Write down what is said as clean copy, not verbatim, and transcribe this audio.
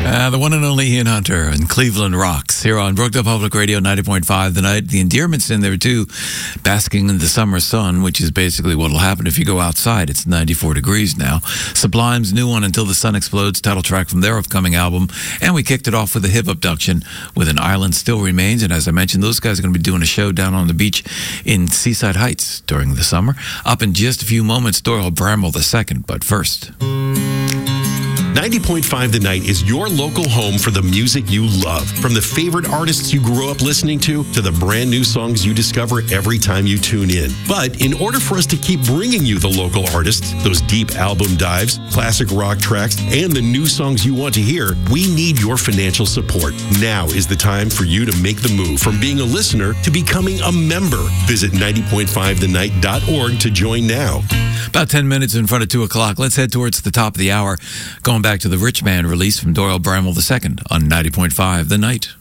The one and only Ian Hunter and Cleveland Rocks here on Brookdale Public Radio 90.5 The Night. The endearment's in there too, basking in the summer sun, which is basically what will happen if you go outside. It's 94 degrees now. Sublime's new one, Until the Sun Explodes, title track from their upcoming album. And we kicked it off with a hip abduction with An Island Still Remains. And as I mentioned, those guys are going to be doing a show down on the beach in Seaside Heights during the summer. Up in just a few moments, Doyle Bramwell II. But first, 90.5 The Night is your local home for the music you love. From the favorite artists you grew up listening to the brand new songs you discover every time you tune in. But in order for us to keep bringing you the local artists, those deep album dives, classic rock tracks, and the new songs you want to hear, we need your financial support. Now is the time for you to make the move from being a listener to becoming a member. Visit 90.5thenight.org to join now. About 10 minutes in front of 2 o'clock. Let's head towards the top of the hour. Going back to the Rich Man release from Doyle Bramwell II on 90.5 The Night.